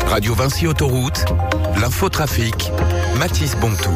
Radio Vinci Autoroute, l'infotrafic, Mathis Bontou.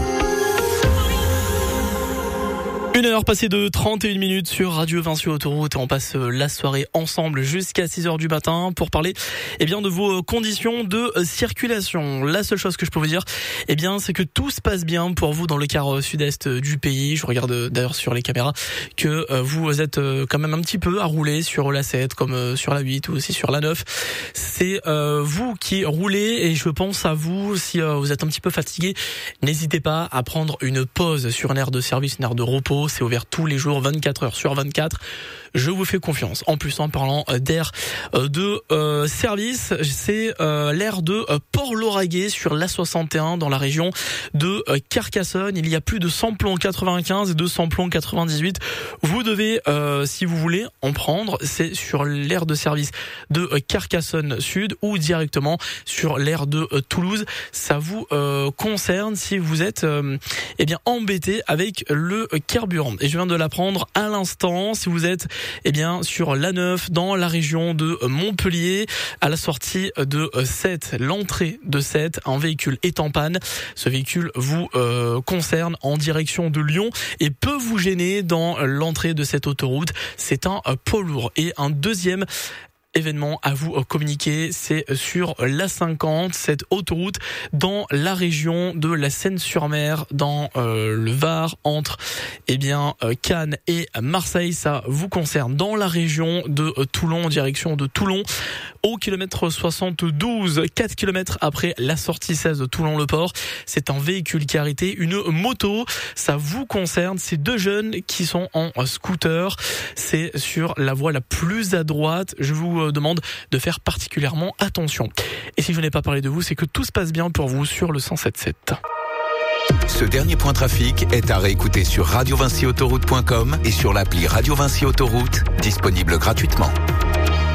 1h passée de 31 minutes sur Radio Vinci Autoroute et on passe la soirée ensemble jusqu'à 6h du matin pour parler de vos conditions de circulation. La seule chose que je peux vous dire, c'est que tout se passe bien pour vous dans le quart sud-est du pays. Je regarde d'ailleurs sur les caméras que vous êtes quand même un petit peu à rouler sur la 7 comme sur la 8 ou aussi sur la 9. C'est vous qui roulez et je pense à vous si vous êtes un petit peu fatigué. N'hésitez pas à prendre une pause sur une aire de service, une aire de repos. C'est ouvert tous les jours, 24 heures sur 24. Je vous fais confiance. En plus, en parlant d'aire de service, c'est l'aire de Port-Lauragais sur l'A61 dans la région de Carcassonne. Il y a plus de samplons 95 et de samplons 98. Vous devez, si vous voulez en prendre, c'est sur l'aire de service de Carcassonne Sud ou directement sur l'aire de Toulouse. Ça vous concerne si vous êtes embêté avec le carburant. Et je viens de l'apprendre à l'instant. Si vous êtes sur l'A9 dans la région de Montpellier, à la sortie de 7, l'entrée de 7, un véhicule est en panne. Ce véhicule vous concerne en direction de Lyon et peut vous gêner dans l'entrée de cette autoroute. C'est un poids lourd. Et un deuxième événement à vous communiquer, c'est sur l'A50, cette autoroute dans la région de la Seine-sur-Mer, dans le Var, entre Cannes et Marseille. Ça vous concerne dans la région de Toulon, en direction de Toulon, au kilomètre 72, 4 km après la sortie 16 de Toulon-le-Port. C'est un véhicule qui a arrêté, une moto. Ça vous concerne, ces deux jeunes qui sont en scooter. C'est sur la voie la plus à droite. Je vous demande de faire particulièrement attention. Et si je n'ai pas parlé de vous, c'est que tout se passe bien pour vous sur le 107.7. Ce dernier point trafic est à réécouter sur radiovinciautoroute.com et sur l'appli Radio Vinci Autoroute, disponible gratuitement.